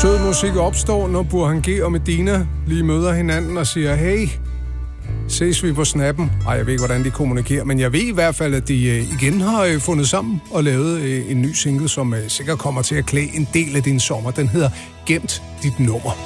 Sød musik opstår, når Burhan G og Medina lige møder hinanden og siger, hey, ses vi på snappen? Ej, jeg ved ikke, hvordan de kommunikerer, men jeg ved i hvert fald, at de igen har fundet sammen og lavet en ny single, som sikkert kommer til at klæde en del af din sommer. Den hedder Gemt dit nummer.